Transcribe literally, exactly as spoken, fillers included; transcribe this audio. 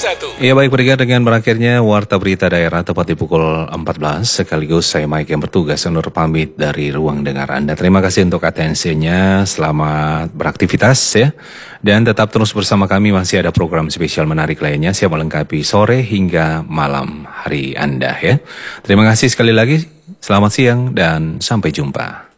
satu. Ya baik, berikan dengan berakhirnya Warta Berita Daerah tepat di pukul empat belas. Sekaligus saya Mike yang bertugas undur pamit dari ruang dengar Anda. Terima kasih untuk atensinya, selamat beraktivitas ya. Dan tetap terus bersama kami, masih ada program spesial menarik lainnya siap melengkapi sore hingga malam hari Anda ya. Terima kasih sekali lagi, selamat siang dan sampai jumpa.